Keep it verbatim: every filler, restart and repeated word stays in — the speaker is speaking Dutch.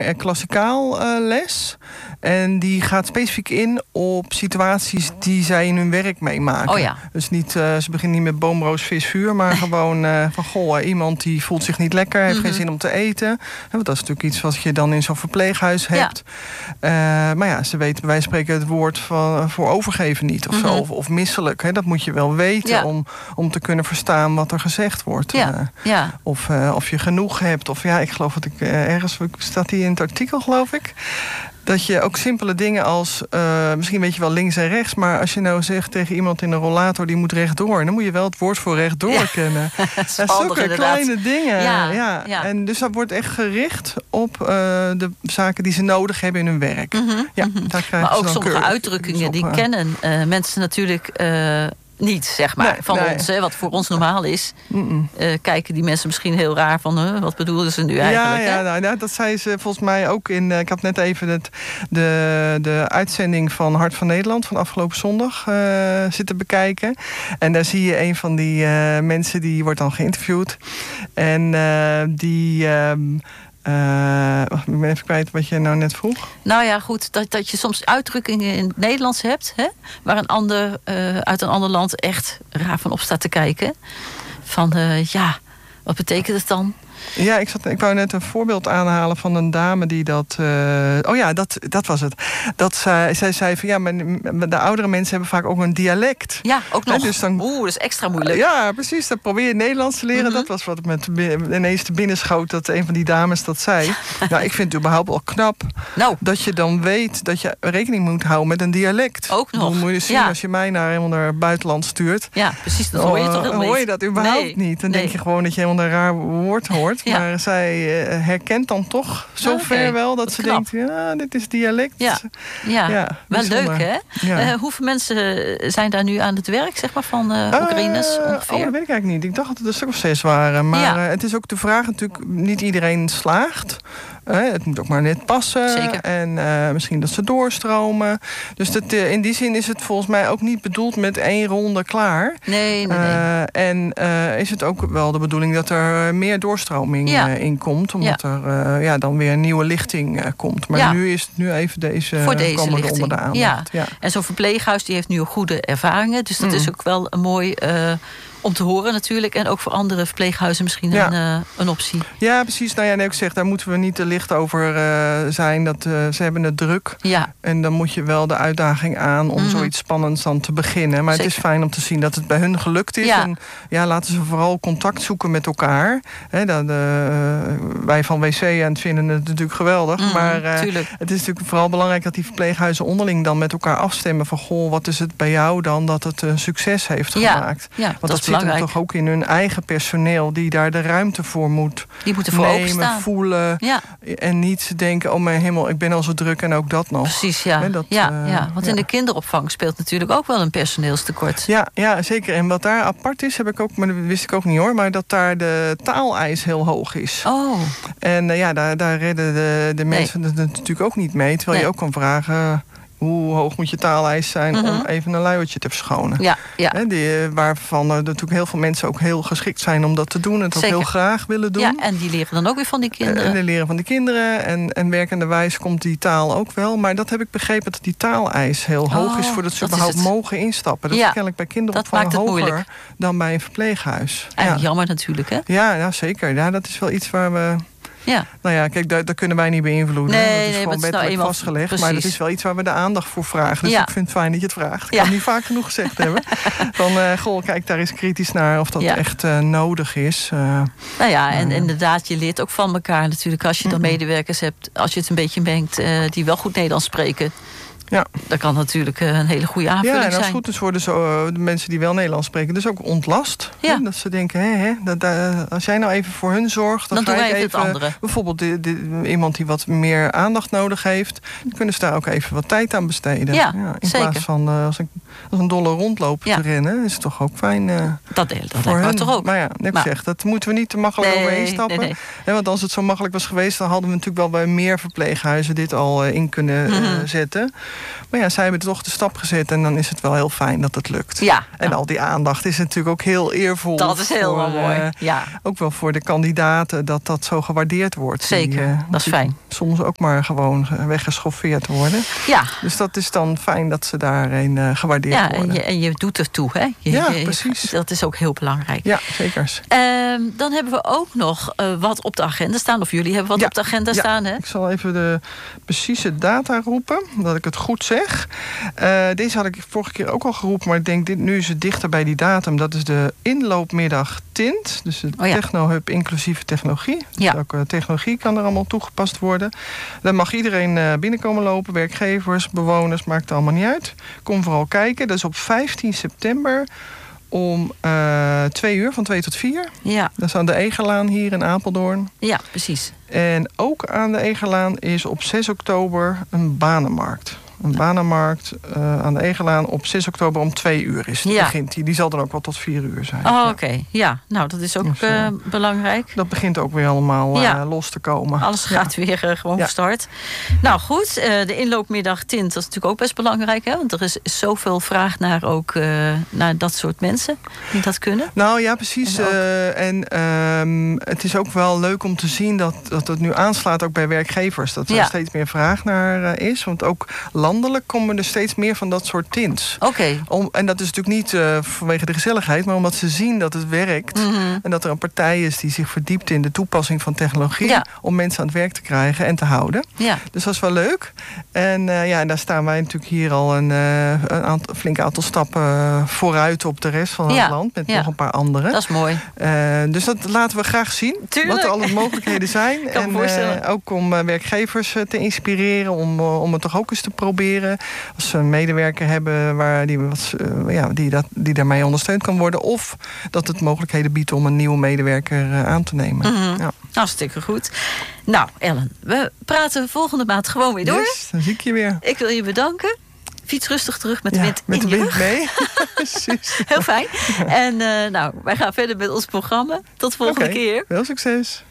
uh, klassikaal uh, les. En die gaat specifiek in op situaties die zij in hun werk meemaken. Oh ja. Dus niet, uh, ze beginnen niet met boomroos, vis, vuur, maar gewoon uh, van goh, iemand die voelt zich niet lekker, heeft mm-hmm. geen zin om te eten. Want dat is natuurlijk iets wat je dan in zo'n verpleeghuis hebt. Ja. Uh, maar ja, ze weten bij wijze van spreken het woord van, voor overgeven niet of mm-hmm. zo. Of, of misselijk. Hè? Dat moet je wel weten ja. om, om te kunnen verstaan wat er gezegd wordt. Ja. Uh, ja. Of, uh, of je genoeg hebt. Of ja, ik geloof dat ik uh, ergens, staat die in het artikel, geloof ik. Dat je ook simpele dingen als, uh, misschien weet je wel links en rechts, maar als je nou zegt tegen iemand in een rollator die moet rechtdoor, dan moet je wel het woord voor rechtdoor ja. kennen. Dat is zulke kleine dingen. Ja, ja. Ja. En dus dat wordt echt gericht op uh, de zaken die ze nodig hebben in hun werk. Mm-hmm, ja, mm-hmm. Daar maar ook sommige uitdrukkingen die kennen uh, mensen natuurlijk uh, niet, zeg maar, nee, van nee. ons. Hè, wat voor ons normaal is. Uh, kijken die mensen misschien heel raar van, uh, wat bedoelen ze nu eigenlijk? Ja, hè? ja nou, dat zei ze volgens mij ook in. Uh, ik had net even het, de, de uitzending van Hart van Nederland van afgelopen zondag uh, zitten bekijken. En daar zie je een van die uh, mensen die wordt dan geïnterviewd. En uh, die. Uh, Uh, ik ben even kwijt wat je nou net vroeg. Nou ja, goed, dat, dat je soms uitdrukkingen in het Nederlands hebt, hè, waar een ander uh, uit een ander land echt raar van op staat te kijken. Van, uh, ja, wat betekent het dan? Ja, ik, zat, ik wou net een voorbeeld aanhalen van een dame die dat... Uh, oh ja, dat, dat was het. Dat zij, zij zei van ja, maar de oudere mensen hebben vaak ook een dialect. Ja, ook nog. He, dus dan, Oeh, dat is extra moeilijk. Uh, ja, precies. Dan probeer je Nederlands te leren. Mm-hmm. Dat was wat met ineens te binnen schoot dat een van die dames dat zei. Nou, ik vind het überhaupt wel knap nou. dat je dan weet dat je rekening moet houden met een dialect. Ook nog. Dan moet je zien ja. als je mij naar helemaal naar het buitenland stuurt. Ja, precies. Dat hoor je uh, toch helemaal niet. Hoor je dat überhaupt nee. niet. Dan nee. denk je gewoon dat je helemaal een raar woord hoort. Ja. Maar zij uh, herkent dan toch zover oh, okay. wel dat, dat ze knap. denkt, ja, dit is dialect. Ja, ja. ja wel leuk hè? Ja. Uh, hoeveel mensen zijn daar nu aan het werk, zeg maar, van uh, Oekraïners uh, ongeveer? Oh, dat weet ik eigenlijk niet. Ik dacht dat het een stuk of zes waren. Maar ja. uh, het is ook de vraag natuurlijk, niet iedereen slaagt. Uh, het moet ook maar net passen. Zeker. En uh, misschien dat ze doorstromen. Dus dat, uh, in die zin is het volgens mij ook niet bedoeld met één ronde klaar. Nee, nee, nee. Uh, en uh, is het ook wel de bedoeling dat er meer doorstroming ja. uh, in komt. Omdat ja. er uh, ja, dan weer een nieuwe lichting uh, komt. Maar ja. nu is het nu even deze, Voor deze komen lichting. onder de aandacht. Ja. Ja. En zo'n verpleeghuis die heeft nu goede ervaringen. Dus dat mm. is ook wel een mooi... Uh, om te horen natuurlijk. En ook voor andere verpleeghuizen misschien ja. een, uh, een optie. Ja, precies. Nou ja, nee, ik zeg, daar moeten we niet te licht over uh, zijn. Dat, uh, ze hebben het druk. Ja. En dan moet je wel de uitdaging aan om mm-hmm. zoiets spannends dan te beginnen. Maar Zeker. Het is fijn om te zien dat het bij hun gelukt is. Ja. En ja, laten ze vooral contact zoeken met elkaar. He, dat, uh, wij van W C en vinden het natuurlijk geweldig. Mm, maar uh, tuurlijk. het is natuurlijk vooral belangrijk dat die verpleeghuizen onderling dan met elkaar afstemmen. Van goh, wat is het bij jou dan dat het een succes heeft ja. gemaakt? Ja, Want dat, dat is zit hem toch ook in hun eigen personeel die daar de ruimte voor moet die moeten voor nemen, openstaan. voelen. Ja. En niet denken, oh mijn hemel, ik ben al zo druk en ook dat nog. Precies, ja. He, dat, ja, uh, ja. Want ja. in de kinderopvang speelt natuurlijk ook wel een personeelstekort. Ja, ja, zeker. En wat daar apart is, heb ik ook, maar dat wist ik ook niet hoor, maar dat daar de taaleis heel hoog is. Oh. En uh, ja, daar, daar redden de, de mensen nee. het natuurlijk ook niet mee. Terwijl nee. je ook kan vragen, hoe hoog moet je taaleis zijn mm-hmm. om even een luiertje te verschonen? Ja, ja. He, die, waarvan er natuurlijk heel veel mensen ook heel geschikt zijn om dat te doen. En het ook heel graag willen doen. Ja, en die leren dan ook weer van die kinderen. En die leren van die kinderen. En, en werkenderwijs komt die taal ook wel. Maar dat heb ik begrepen dat die taaleis heel hoog oh, is voordat ze dat überhaupt mogen instappen. Dat ja, is kennelijk bij kinderopvang hoger moeilijk. dan bij een verpleeghuis. Eigenlijk ja. jammer natuurlijk, hè? Ja, ja, zeker. Ja, dat is wel iets waar we... Ja. Nou ja, kijk, daar, daar kunnen wij niet beïnvloeden. Nee, dat is nee, gewoon wettelijk nou eenmaal vastgelegd. Precies. Maar dat is wel iets waar we de aandacht voor vragen. Dus ja. ik vind het fijn dat je het vraagt. Ik ja. kan het niet vaak genoeg gezegd hebben. Van, uh, goh, kijk daar eens kritisch naar of dat ja. echt uh, nodig is. Uh, nou ja, en uh, inderdaad, je leert ook van elkaar natuurlijk. Als je dan mm-hmm. medewerkers hebt, als je het een beetje mengt, uh, die wel goed Nederlands spreken. Ja. Dat kan natuurlijk een hele goede aanvulling zijn. Ja, en als het goed is worden zo, uh, de mensen die wel Nederlands spreken dus ook ontlast. Ja. Hè? Dat ze denken, hé, hé, dat, uh, als jij nou even voor hun zorgt... dan, dan ga doen ik wij even, het andere. Bijvoorbeeld de, de, iemand die wat meer aandacht nodig heeft... dan kunnen ze daar ook even wat tijd aan besteden. Ja, ja, in zeker. plaats van uh, als, ik, als een dolle rondloop ja. te rennen... is het toch ook fijn uh, dat deel, dat voor hun. toch ook. Maar ja, net maar, zeg, dat moeten we niet te makkelijk nee, overheen stappen. Nee, nee. Ja, want als het zo makkelijk was geweest... dan hadden we natuurlijk wel bij meer verpleeghuizen dit al uh, in kunnen uh, mm-hmm. zetten... Maar ja, zij hebben toch de stap gezet en dan is het wel heel fijn dat het lukt. Ja. En al die aandacht is natuurlijk ook heel eervol. Dat is heel voor, mooi, uh, ja. Ook wel voor de kandidaten dat dat zo gewaardeerd wordt. Zeker, die, uh, dat is fijn. Soms ook maar gewoon weggeschoffeerd worden. Ja. Dus dat is dan fijn dat ze daarin uh, gewaardeerd ja, worden. En je, en je doet ertoe, hè? Je, ja, je, precies. Dat is ook heel belangrijk. Ja, zeker. Uh, dan hebben we ook nog uh, wat op de agenda staan. Of jullie hebben wat ja, op de agenda ja. staan, hè? Ik zal even de precieze data roepen, dat ik het goed zeg. Uh, deze had ik vorige keer ook al geroepen, maar ik denk dit, nu is het dichter bij die datum. Dat is de inloopmiddag Tint. Dus de oh ja. Technohub inclusieve technologie. Dus ja. ook uh, technologie kan er allemaal toegepast worden. Daar mag iedereen uh, binnenkomen lopen. Werkgevers, bewoners, maakt allemaal niet uit. Kom vooral kijken. Dat is op vijftien september om uh, twee uur, van twee tot vier. Ja. Dat is aan de Egerlaan hier in Apeldoorn. Ja, precies. En ook aan de Egerlaan is op zes oktober een banenmarkt. Een banenmarkt uh, aan de Egerlaan op zes oktober om twee uur is. Ja. Begint die. Die zal dan ook wel tot vier uur zijn. Oh, oké. Okay. Ja, nou, dat is ook dus, uh, uh, belangrijk. Dat begint ook weer allemaal uh, ja. los te komen. Alles gaat ja. weer uh, gewoon ja. van start. Nou goed, uh, de inloopmiddag Tint, dat is natuurlijk ook best belangrijk. Hè? Want er is zoveel vraag naar ook uh, naar dat soort mensen die dat kunnen. Nou ja, precies. En, uh, en um, het is ook wel leuk om te zien dat, dat het nu aanslaat ook bij werkgevers. Dat er ja. steeds meer vraag naar uh, is. Want ook landelijk komen er steeds meer van dat soort tints. Oké. Okay. En dat is natuurlijk niet uh, vanwege de gezelligheid, maar omdat ze zien dat het werkt. Mm-hmm. En dat er een partij is die zich verdiept in de toepassing van technologie. Ja. Om mensen aan het werk te krijgen en te houden. Ja. Dus dat is wel leuk. En uh, ja, en daar staan wij natuurlijk hier al een, uh, een aantal, flink aantal stappen uh, vooruit op de rest van ja. het land. Met ja. nog een paar andere. Dat is mooi. Uh, dus dat laten we graag zien. Tuurlijk. Wat er alle mogelijkheden zijn. Kan en uh, ook om uh, werkgevers uh, te inspireren. Om, uh, om het toch ook eens te proberen. Als ze een medewerker hebben waar die, wat, uh, ja, die, dat, die daarmee ondersteund kan worden. Of dat het mogelijkheden biedt om een nieuwe medewerker uh, aan te nemen. Mm-hmm. Ja. Hartstikke goed. Nou, Ellen, we praten volgende maand gewoon weer door. Yes, dan zie ik je weer. Ik wil je bedanken. Fiets rustig terug met de ja, wind met in de je wind rug. mee. Precies. Heel fijn. En uh, nou, wij gaan verder met ons programma. Tot volgende okay. keer. Veel succes.